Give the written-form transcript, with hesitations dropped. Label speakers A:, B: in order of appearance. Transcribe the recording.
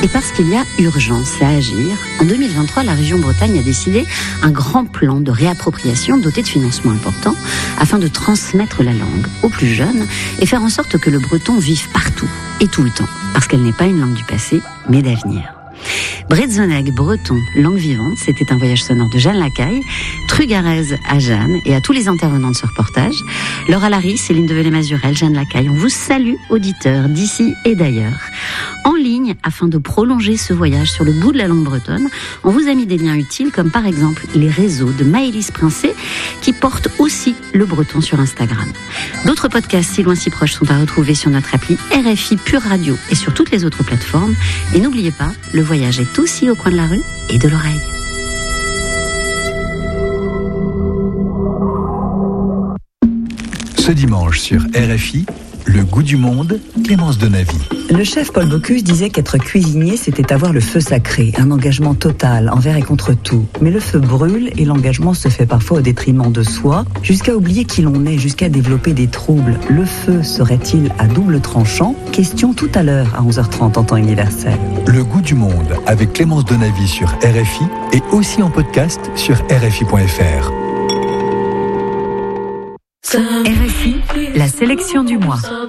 A: Et parce qu'il y a urgence à agir, en 2023, la région Bretagne a décidé un grand plan de réappropriation doté de financements importants afin de transmettre la langue aux plus jeunes et faire en sorte que le breton vive partout et tout le temps, parce qu'elle n'est pas une langue du passé, mais d'avenir. Bretzenegh breton, langue vivante, c'était un voyage sonore de Jeanne Lacaille, Trugarez à Jeanne et à tous les intervenants de ce reportage. Laura Larry, Céline Develay-Mazurel, Jeanne Lacaille, on vous salue, auditeurs d'ici et d'ailleurs. En ligne, afin de prolonger ce voyage sur le bout de la langue bretonne, on vous a mis des liens utiles comme par exemple les réseaux de Maëlys Princé qui portent aussi le breton sur Instagram. D'autres podcasts si loin si proches sont à retrouver sur notre appli RFI Pure Radio et sur toutes les autres plateformes. Et n'oubliez pas, le voyage est aussi au coin de la rue et de l'oreille.
B: Ce dimanche sur RFI, le goût du monde, Clémence Donavy.
C: Le chef Paul Bocuse disait qu'être cuisinier, c'était avoir le feu sacré, un engagement total, envers et contre tout. Mais le feu brûle et l'engagement se fait parfois au détriment de soi, jusqu'à oublier qui l'on est, jusqu'à développer des troubles. Le feu serait-il à double tranchant ? Question tout à l'heure à 11h30 en temps universel.
B: Le goût du monde avec Clémence Donavy sur RFI et aussi en podcast sur RFI.fr.
C: RFI, la sélection du mois.